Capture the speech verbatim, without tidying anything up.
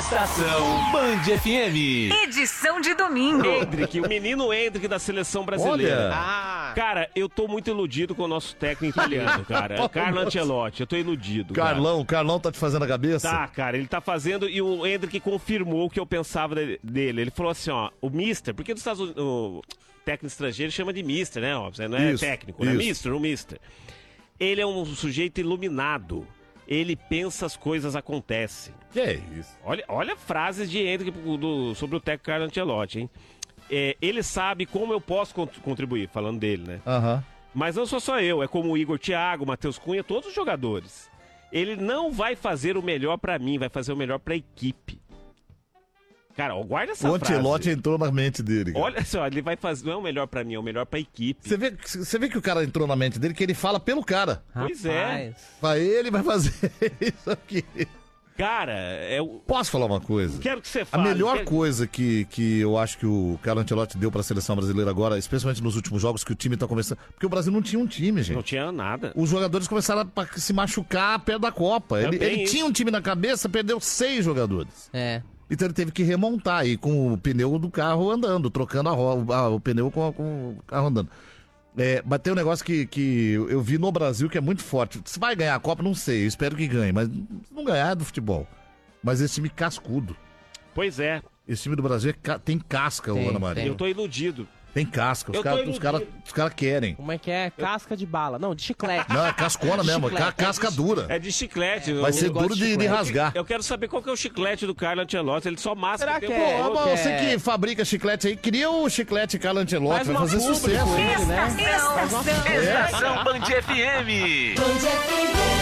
Estação Band F M. Edição de domingo. Endrick, o menino Endrick da seleção brasileira. Olha. Ah. Cara, eu tô muito iludido com o nosso técnico italiano, cara. Carlo Ancelotti, eu tô iludido. Carlão, cara. o Carlão tá te fazendo a cabeça? Tá, cara, ele tá fazendo e o Endrick confirmou o que eu pensava de- dele. Ele falou assim, ó, o Mister, porque nos Estados Unidos, o técnico estrangeiro chama de Mister, né, óbvio, não é Isso, técnico, né? isso. Mister, o Mister. Ele é um sujeito iluminado. Ele pensa, as coisas acontecem. Que é isso? Olha, olha frases de Endrick do- sobre o técnico Carlo Ancelotti, hein? É, ele sabe como eu posso cont- contribuir, falando dele, né? Aham. Mas não sou só eu, é como o Igor Thiago, o Matheus Cunha, todos os jogadores. Ele não vai fazer o melhor pra mim, vai fazer o melhor pra equipe. Cara, ó, guarda essa O frase. Ancelotti entrou na mente dele. cara. Olha só, ele vai fazer, não é o melhor pra mim, é o melhor pra equipe. Você vê, você vê que o cara entrou na mente dele, que ele fala pelo cara. Pois é. Rapaz. Pra ele vai fazer isso aqui. Cara, é o... Posso falar uma coisa? quero que você A fale. melhor quero- coisa que, que eu acho que o Carlo Ancelotti deu pra seleção brasileira agora, especialmente nos últimos jogos que o time tá começando. Porque o Brasil não tinha um time, gente. Não tinha nada. Os jogadores começaram a se machucar perto da Copa. Ele, Também ele isso. tinha um time na cabeça, perdeu seis jogadores. É. Então ele teve que remontar aí com o pneu do carro andando, trocando a ro- a- o pneu com, a- com o carro andando. É, mas tem um negócio que, que eu vi no Brasil que é muito forte. Se vai ganhar a Copa, não sei, eu espero que ganhe, mas se não ganhar é do futebol. Mas esse time cascudo. Pois é, Esse time do Brasil é ca- tem casca, Tem, o Ana Maria. tem. eu tô iludido. Tem casca, os Eu tô caras iludido. os cara, os cara querem. Como é que é? Casca de bala. Não, de chiclete. Não, é cascona mesmo, é ca- Chiclete. casca dura. É de chiclete. Vai eu- ser eu gosto duro de de, de chiclete. rasgar. Eu quero saber qual que é o chiclete do Carlo Ancelotti. Ele só masca Será o tempo que é? Ô, todo. mas É. você que fabrica chiclete aí, cria o chiclete Carlo Ancelotti, Faz vai uma fazer publi sucesso. com ele, né? Estação. Estação Band F M. Band F M.